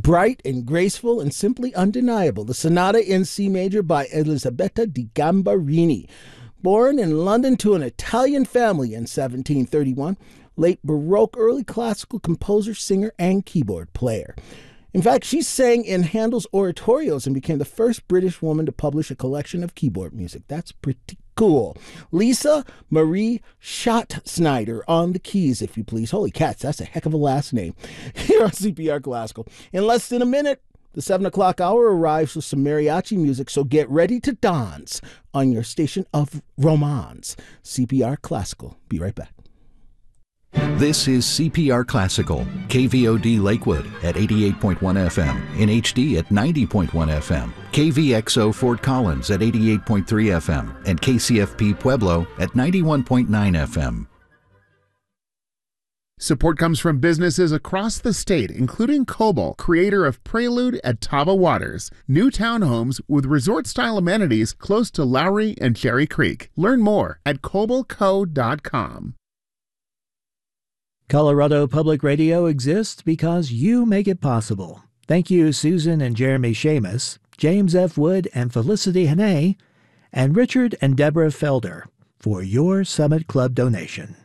bright and graceful and simply undeniable. The Sonata in C major by Elisabetta di Gambarini. Born in London to an Italian family in 1731, late Baroque, early classical composer, singer, and keyboard player. In fact, she sang in Handel's oratorios and became the first British woman to publish a collection of keyboard music. That's pretty cool. Lisa Marie Schatzsnyder on the keys, if you please. Holy cats, that's a heck of a last name. Here on CPR Classical. In less than a minute, the 7 o'clock hour arrives with some mariachi music, so get ready to dance on your station of romance. CPR Classical. Be right back. This is CPR Classical, KVOD Lakewood at 88.1 FM, in HD at 90.1 FM, KVXO Fort Collins at 88.3 FM, and KCFP Pueblo at 91.9 FM. Support comes from businesses across the state, including Cobalt, creator of Prelude at Tava Waters, new townhomes with resort-style amenities close to Lowry and Cherry Creek. Learn more at cobaltco.com. Colorado Public Radio exists because you make it possible. Thank you, Susan and Jeremy Shamus, James F. Wood and Felicity Hannay, and Richard and Deborah Felder for your Summit Club donation.